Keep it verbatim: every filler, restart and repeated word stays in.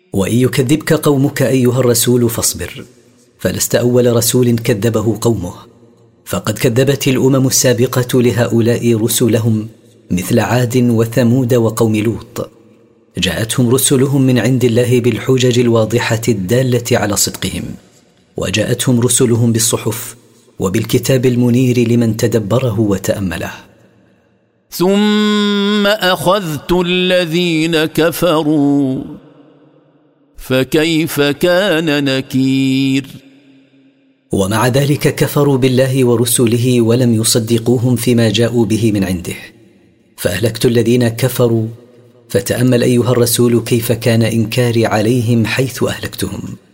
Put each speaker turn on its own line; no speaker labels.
وإن يكذبك قومك أيها الرسول فاصبر، فلست أول رسول كذبه قومه، فقد كذبت الأمم السابقة لهؤلاء رسلهم مثل عاد وثمود وقوم لوط، جاءتهم رسلهم من عند الله بالحجج الواضحة الدالة على صدقهم، وجاءتهم رسلهم بالصحف وبالكتاب المنير لمن تدبره وتأمله.
ثم أخذت الذين كفروا فكيف كان نكير.
ومع ذلك كفروا بالله ورسله ولم يصدقوهم فيما جاءوا به من عنده، فأهلكت الذين كفروا. فتأمل أيها الرسول كيف كان إنكاري عليهم حيث أهلكتهم.